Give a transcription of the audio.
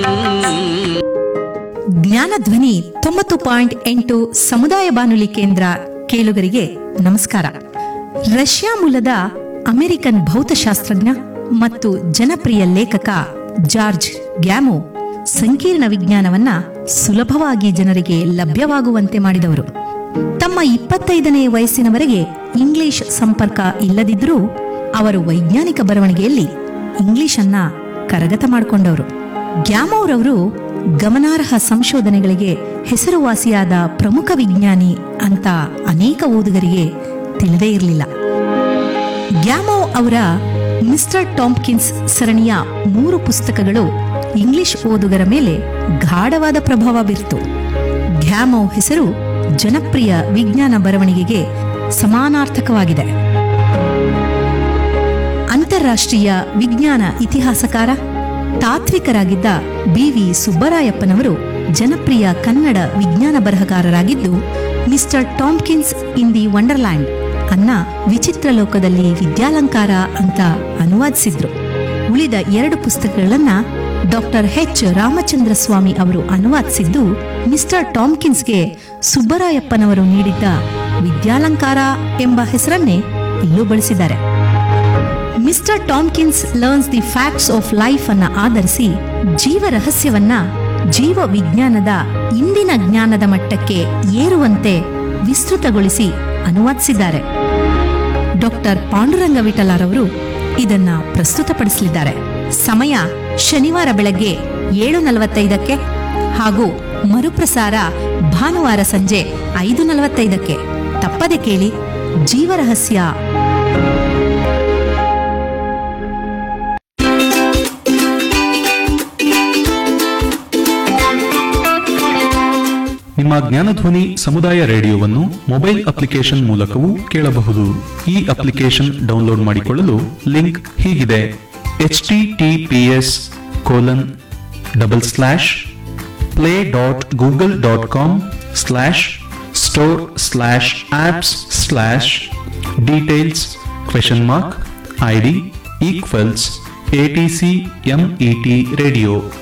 ಜ್ಞಾನಧ್ವನಿ 90.8 ಸಮುದಾಯ ಬಾನುಲಿ ಕೇಂದ್ರ ಕೇಳುಗರಿಗೆ ನಮಸ್ಕಾರ. ರಷ್ಯಾ ಮೂಲದ ಅಮೆರಿಕನ್ ಭೌತಶಾಸ್ತ್ರಜ್ಞ ಮತ್ತು ಜನಪ್ರಿಯ ಲೇಖಕ ಜಾರ್ಜ್ ಗ್ಯಾಮೋ ಸಂಕೀರ್ಣ ವಿಜ್ಞಾನವನ್ನ ಸುಲಭವಾಗಿ ಜನರಿಗೆ ಲಭ್ಯವಾಗುವಂತೆ ಮಾಡಿದವರು. ತಮ್ಮ 25ನೇ ವಯಸ್ಸಿನವರೆಗೆ ಇಂಗ್ಲಿಷ್ ಸಂಪರ್ಕ ಇಲ್ಲದಿದ್ದರೂ ಅವರು ವೈಜ್ಞಾನಿಕ ಬರವಣಿಗೆಯಲ್ಲಿ ಇಂಗ್ಲಿಷನ್ನ ಕರಗತ ಮಾಡಿಕೊಂಡವರು. ಗ್ಯಾಮೋರವರು ಗಮನಾರ್ಹ ಸಂಶೋಧನೆಗಳಿಗೆ ಹೆಸರುವಾಸಿಯಾದ ಪ್ರಮುಖ ವಿಜ್ಞಾನಿ ಅಂತ ಅನೇಕ ಓದುಗರಿಗೆ ತಿಳಿದೇ ಇರಲಿಲ್ಲ. ಗ್ಯಾಮೋ ಅವರ ಮಿಸ್ಟರ್ ಟಾಂಪ್ಕಿನ್ಸ್ ಸರಣಿಯ 3 ಪುಸ್ತಕಗಳು ಇಂಗ್ಲಿಷ್ ಓದುಗರ ಮೇಲೆ ಗಾಢವಾದ ಪ್ರಭಾವ ಬೀರ್ತು. ಗ್ಯಾಮೋ ಹೆಸರು ಜನಪ್ರಿಯ ವಿಜ್ಞಾನ ಬರವಣಿಗೆಗೆ ಸಮಾನಾರ್ಥಕವಾಗಿದೆ. ಅಂತಾರಾಷ್ಟ್ರೀಯ ವಿಜ್ಞಾನ ಇತಿಹಾಸಕಾರ, ತಾತ್ವಿಕರಾಗಿದ್ದ BV ಸುಬ್ಬರಾಯಪ್ಪನವರು ಜನಪ್ರಿಯ ಕನ್ನಡ ವಿಜ್ಞಾನ ಬರಹಗಾರರಾಗಿದ್ದು, mister Tompkins in the wonderland ಅನ್ನ ವಿಚಿತ್ರ ಲೋಕದಲ್ಲಿ ವಿದ್ಯಾಲಂಕಾರ ಅಂತ ಅನುವಾದಿಸಿದ್ರು. ಉಳಿದ 2 ಪುಸ್ತಕಗಳನ್ನ ಡಾಕ್ಟರ್ H. ರಾಮಚಂದ್ರ ಸ್ವಾಮಿ ಅವರು ಅನುವಾದಿಸಿದ್ದು, ಮಿಸ್ಟರ್ ಟಾಂಪ್ಕಿನ್ಸ್ಗೆ ಸುಬ್ಬರಾಯಪ್ಪನವರು ನೀಡಿದ್ದ ವಿದ್ಯಾಲಂಕಾರ ಎಂಬ ಹೆಸರನ್ನೇ ಇಲ್ಲೂ ಬಳಸಿದ್ದಾರೆ. Mister Tompkins learns the facts of life ಅನ್ನ ಆಧರಿಸಿ ಜೀವ ರಹಸ್ಯವನ್ನ ಜೀವ ವಿಜ್ಞಾನದ ಇಂದಿನ ಜ್ಞಾನದ ಮಟ್ಟಕ್ಕೆ ಏರುವಂತೆ ವಿಸ್ತೃತಗೊಳಿಸಿ ಅನುವಾದಿಸಿದ್ದಾರೆ. ಡಾಕ್ಟರ್ ಪಾಂಡುರಂಗ ವಿಠಲಾರವರು ಇದನ್ನ ಪ್ರಸ್ತುತಪಡಿಸಲಿದ್ದಾರೆ. ಸಮಯ ಶನಿವಾರ ಬೆಳಗ್ಗೆ 7:45 ಹಾಗೂ ಮರುಪ್ರಸಾರ ಭಾನುವಾರ ಸಂಜೆ 5:45. ತಪ್ಪದೆ ಕೇಳಿ. ಜೀವರಹಸ್ಯ. ನಿಮ್ಮ ಜ್ಞಾನಧ್ವನಿ ಸಮುದಾಯ ರೇಡಿಯೋವನ್ನು ಮೊಬೈಲ್ ಅಪ್ಲಿಕೇಶನ್ ಮೂಲಕವೂ ಕೇಳಬಹುದು. ಈ ಅಪ್ಲಿಕೇಶನ್ ಡೌನ್ಲೋಡ್ ಮಾಡಿಕೊಳ್ಳಲು ಲಿಂಕ್ ಹೀಗಿದೆ: https://play.google.com/store/apps/details ?ID =ATCMET radio